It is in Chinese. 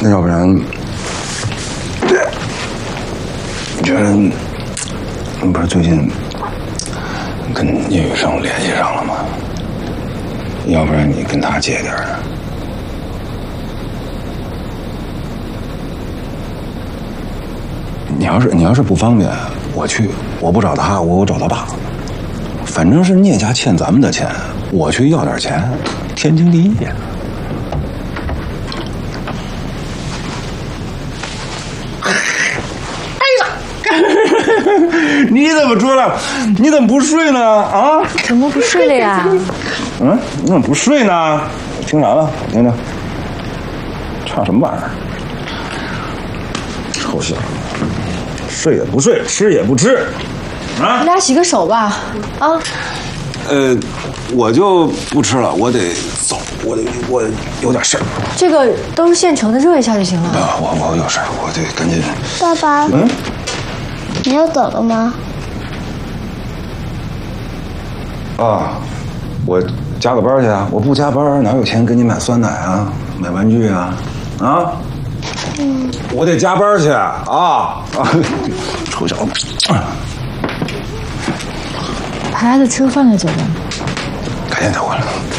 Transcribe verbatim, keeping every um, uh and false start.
那要不然，你觉得，你不是最近跟聂雨生联系上了吗？要不然你跟他借点儿。你要是你要是不方便，我去，我不找他，我我找他爸。反正是聂家欠咱们的钱，我去要点钱，天经地义。你怎么出来了？你怎么不睡呢？啊？ 怎么不睡了呀？ 嗯，你怎么不睡呢？听啥了？听听。唱什么玩意儿？臭小子，睡也不睡，吃也不吃，啊！ 你俩洗个手吧，啊？ 呃，我就不吃了，我得走，我得我有点事儿。 这个都是现成的，热一下就行了。 啊，我我有事儿，我得赶紧。 爸爸， 嗯， 你要走了吗？ 啊，我加个班去啊！我不加班哪有钱给你买酸奶啊，买玩具啊？啊？嗯，我得加班去啊！啊，臭小子！ 排着车放在这边， 改天再回来。